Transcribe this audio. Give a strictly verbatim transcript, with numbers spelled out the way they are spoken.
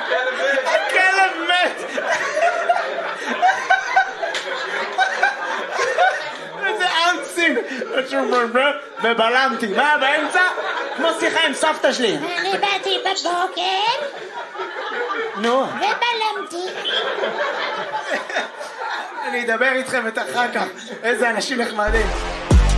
הכלב מת! איזה אמסים! ובלמתי, מה באמצע? כמו שיחה עם סבתא שלי. אני באתי בבוקר נו. ובלמתי. אני אדבר איתכם את אחר כך. איזה אנשים נחמדים.